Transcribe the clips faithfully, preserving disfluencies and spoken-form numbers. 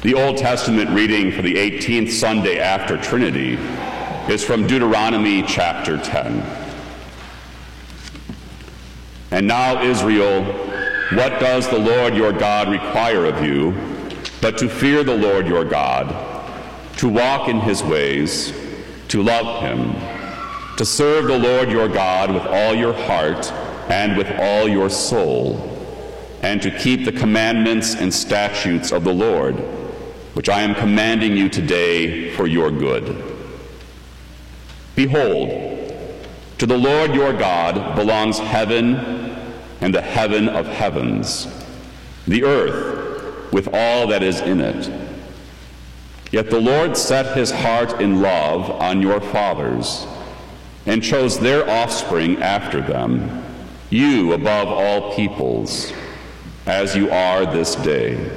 The Old Testament reading for the eighteenth Sunday after Trinity is from Deuteronomy chapter ten. And now, Israel, what does the Lord your God require of you, but to fear the Lord your God, to walk in his ways, to love him, to serve the Lord your God with all your heart and with all your soul, and to keep the commandments and statutes of the Lord, which I am commanding you today for your good. Behold, to the Lord your God belongs heaven and the heaven of heavens, the earth with all that is in it. Yet the Lord set his heart in love on your fathers, and chose their offspring after them, you above all peoples, as you are this day.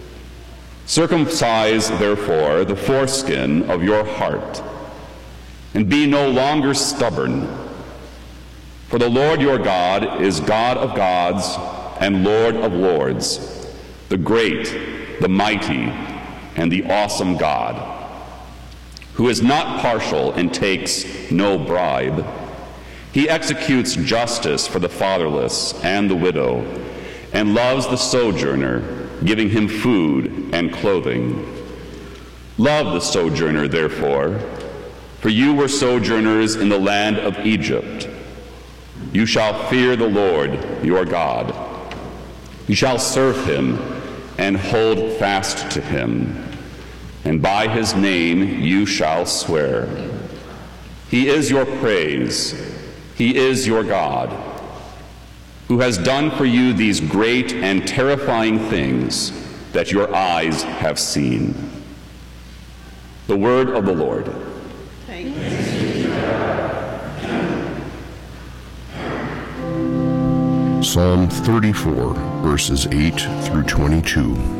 Circumcise, therefore, the foreskin of your heart, and be no longer stubborn. For the Lord your God is God of gods and Lord of lords, the great, the mighty, and the awesome God, who is not partial and takes no bribe. He executes justice for the fatherless and the widow, and loves the sojourner, giving him food and clothing. Love the sojourner, therefore, for you were sojourners in the land of Egypt. You shall fear the Lord your God. You shall serve him and hold fast to him, and by his name you shall swear. He is your praise. He is your God, who has done for you these great and terrifying things that your eyes have seen. The word of the Lord. Thanks be to God. Psalm thirty-four, verses eight through twenty-two.